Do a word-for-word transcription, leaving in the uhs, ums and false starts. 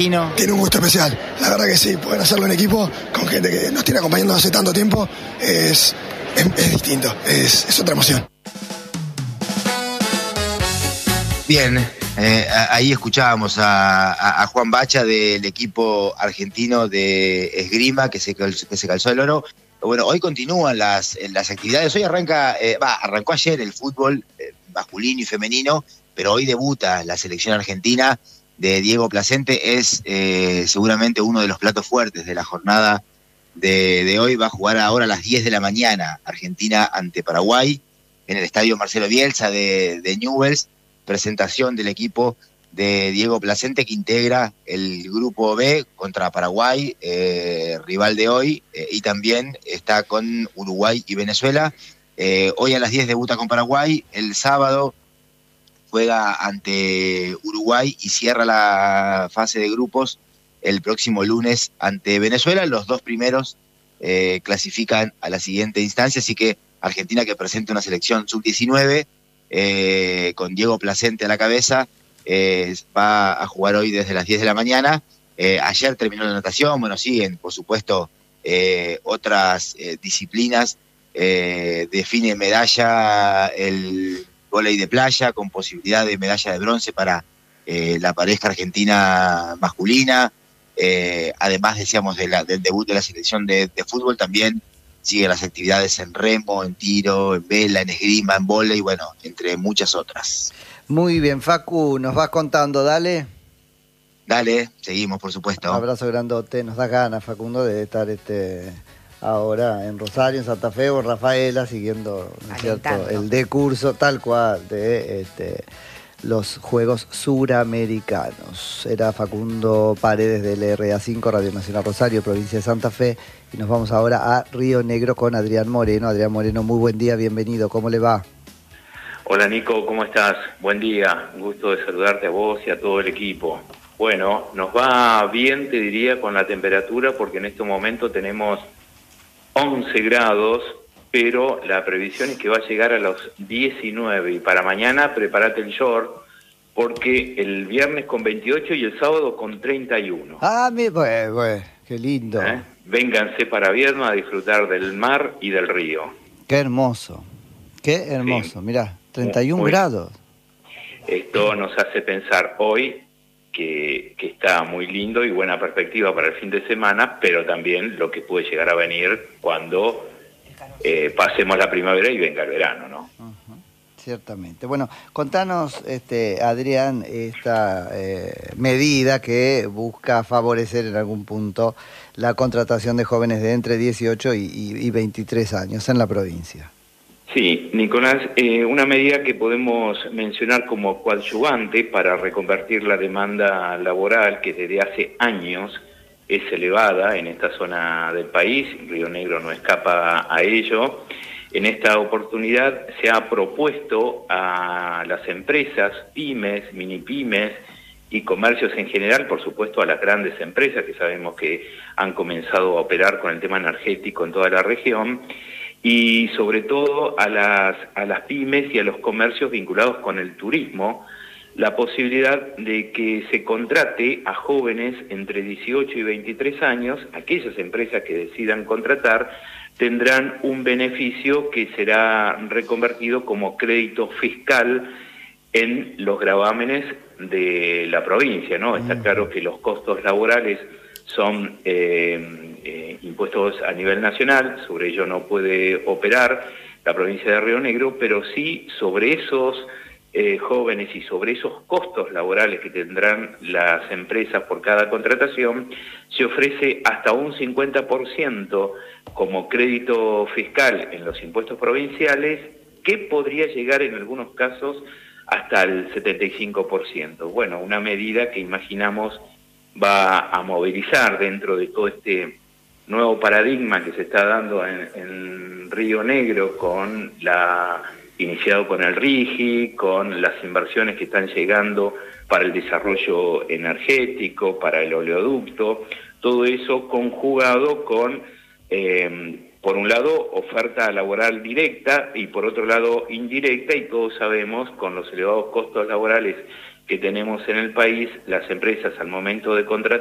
Tiene un gusto especial, la verdad que sí, poder hacerlo en equipo con gente que nos tiene acompañando hace tanto tiempo es, es, es distinto, es, es otra emoción. Bien, eh, ahí escuchábamos a, a, a Juan Bacha del equipo argentino de esgrima que se, que se calzó el oro. Bueno, hoy continúan las, las actividades, hoy arranca, eh, va, arrancó ayer el fútbol eh, masculino y femenino, pero hoy debuta la selección argentina de Diego Placente, es eh, seguramente uno de los platos fuertes de la jornada de, de hoy. Va a jugar ahora a las diez de la mañana Argentina ante Paraguay en el estadio Marcelo Bielsa de, de Newell's. Presentación del equipo de Diego Placente que integra el grupo B contra Paraguay, eh, rival de hoy, eh, y también está con Uruguay y Venezuela. Eh, hoy a las diez debuta con Paraguay, el sábado juega ante Uruguay y cierra la fase de grupos el próximo lunes ante Venezuela. Los dos primeros eh, clasifican a la siguiente instancia, así que Argentina, que presenta una selección sub diecinueve, eh, con Diego Placente a la cabeza, eh, va a jugar hoy desde las diez de la mañana. Eh, ayer terminó la natación, bueno, siguen, por supuesto, eh, otras eh, disciplinas. Eh, define medalla el vóley de playa con posibilidad de medalla de bronce para eh, la pareja argentina masculina. Eh, además, decíamos, de la, del debut de la selección de, de fútbol, también siguen las actividades en remo, en tiro, en vela, en esgrima, en vóley, bueno, entre muchas otras. Muy bien, Facu, nos vas contando, dale. Dale, seguimos, por supuesto. Un abrazo grandote, nos da ganas, Facundo, de estar este ahora en Rosario, en Santa Fe o en Rafaela, siguiendo, ¿no es cierto?, el de curso tal cual de este, los Juegos Suramericanos. Era Facundo Paredes del R A cinco, Radio Nacional Rosario, provincia de Santa Fe, y nos vamos ahora a Río Negro con Adrián Moreno. Adrián Moreno, muy buen día, bienvenido, ¿cómo le va? Hola Nico, ¿cómo estás? Buen día, un gusto de saludarte a vos y a todo el equipo. Bueno, nos va bien, te diría, con la temperatura, porque en este momento tenemos once grados, pero la previsión es que va a llegar a los diecinueve, y para mañana prepárate el short, porque el viernes con veintiocho y el sábado con treinta y uno. Ah, mi, pues, pues, qué lindo. ¿Eh? Vénganse para Viedma a disfrutar del mar y del río. Qué hermoso, qué hermoso, sí. Mirá, treinta y uno Muy, grados. Esto nos hace pensar hoy que, que está muy lindo y buena perspectiva para el fin de semana, pero también lo que puede llegar a venir cuando eh, pasemos la primavera y venga el verano, ¿no? Uh-huh. Ciertamente. Bueno, contanos, este, Adrián, esta eh, medida que busca favorecer en algún punto la contratación de jóvenes de entre dieciocho y, y, y veintitrés años en la provincia. Sí, Nicolás, eh, una medida que podemos mencionar como coadyuvante para reconvertir la demanda laboral que desde hace años es elevada en esta zona del país. Río Negro no escapa a ello. En esta oportunidad se ha propuesto a las empresas, pymes, mini pymes y comercios en general, por supuesto a las grandes empresas que sabemos que han comenzado a operar con el tema energético en toda la región, y sobre todo a las, a las pymes y a los comercios vinculados con el turismo, la posibilidad de que se contrate a jóvenes entre dieciocho y veintitrés años. Aquellas empresas que decidan contratar tendrán un beneficio que será reconvertido como crédito fiscal en los gravámenes de la provincia, ¿no? Está claro que los costos laborales son eh, eh, impuestos a nivel nacional, sobre ello no puede operar la provincia de Río Negro, pero sí sobre esos eh, jóvenes y sobre esos costos laborales que tendrán las empresas por cada contratación, se ofrece hasta un cincuenta por ciento como crédito fiscal en los impuestos provinciales, que podría llegar en algunos casos hasta el setenta y cinco por ciento. Bueno, una medida que imaginamos va a movilizar dentro de todo este nuevo paradigma que se está dando en, en Río Negro, con la iniciado con el RIGI, con las inversiones que están llegando para el desarrollo energético, para el oleoducto, todo eso conjugado con, eh, por un lado, oferta laboral directa y por otro lado indirecta, y todos sabemos, con los elevados costos laborales que tenemos en el país, las empresas al momento de contratar